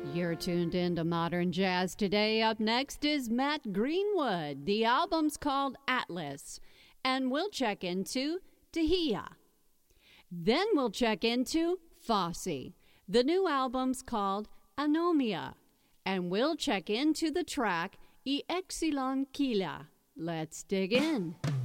You're tuned into Modern Jazz today. Up next is Matt Greenwood. The album's called Atlas, and we'll check into Tahia. Then we'll check into Fosse. The new album's called Anomia, and we'll check into the track Y Exilon Kila. Let's dig in.